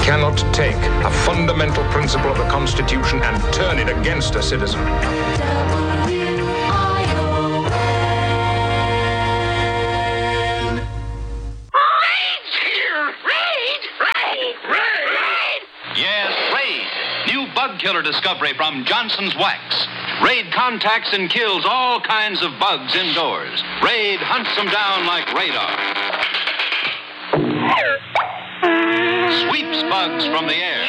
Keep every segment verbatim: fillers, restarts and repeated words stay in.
cannot take a fundamental principle of the Constitution and turn it against a citizen. Bug killer discovery from Johnson's Wax. Raid contacts and kills all kinds of bugs indoors. Raid hunts them down like radar. Sweeps bugs from the air.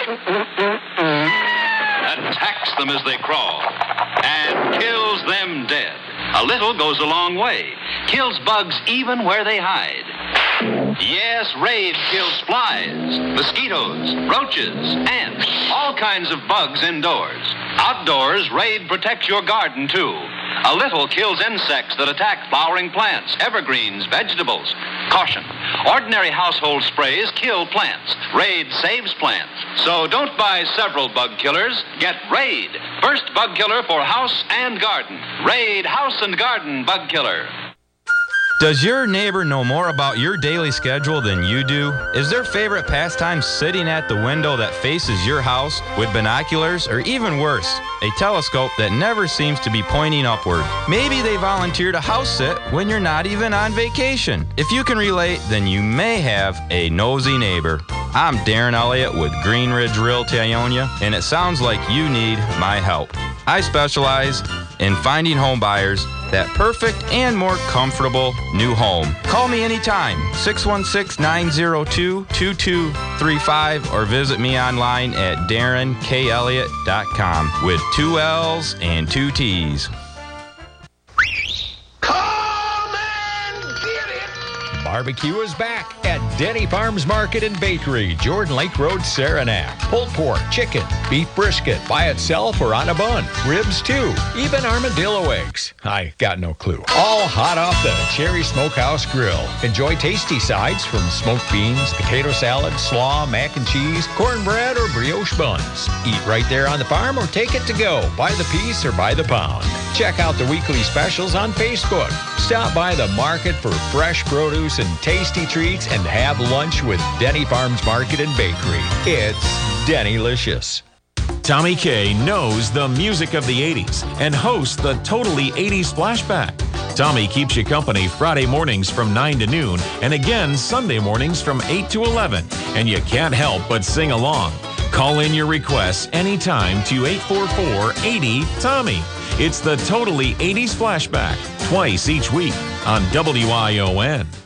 Attacks them as they crawl. And kills them dead. A little goes a long way. Kills bugs even where they hide. Yes, Raid kills flies, mosquitoes, roaches, ants, all kinds of bugs indoors. Outdoors, Raid protects your garden, too. A little kills insects that attack flowering plants, evergreens, vegetables. Caution, ordinary household sprays kill plants. Raid saves plants. So don't buy several bug killers. Get Raid, first bug killer for house and garden. Raid House and Garden Bug Killer. Does your neighbor know more about your daily schedule than you do? Is their favorite pastime sitting at the window that faces your house with binoculars, or even worse, a telescope that never seems to be pointing upward? Maybe they volunteer to house sit when you're not even on vacation. If you can relate, then you may have a nosy neighbor. I'm Darren Elliott with Green Ridge Realty Ionia, and it sounds like you need my help. I specialize in finding home buyers that perfect and more comfortable new home. Call me anytime, six one six, nine zero two, two two three five, or visit me online at darren k elliott dot com with two L's and two T's. Barbecue is back at Denny Farms Market and Bakery, Jordan Lake Road, Saranac. Pulled pork, chicken, beef brisket by itself or on a bun, ribs too, even armadillo eggs. I got no clue. All hot off the Cherry Smokehouse Grill. Enjoy tasty sides from smoked beans, potato salad, slaw, mac and cheese, cornbread, or brioche buns. Eat right there on the farm or take it to go, by the piece or by the pound. Check out the weekly specials on Facebook. Stop by the market for fresh produce and tasty treats and have lunch with Denny Farms Market and Bakery. It's Dennylicious. Tommy K knows the music of the eighties and hosts the Totally eighties Flashback. Tommy keeps you company Friday mornings from nine to noon and again Sunday mornings from eight to eleven. And you can't help but sing along. Call in your requests anytime to eight four four, eight zero, Tommy. It's the Totally eighties Flashback, twice each week on W I O N.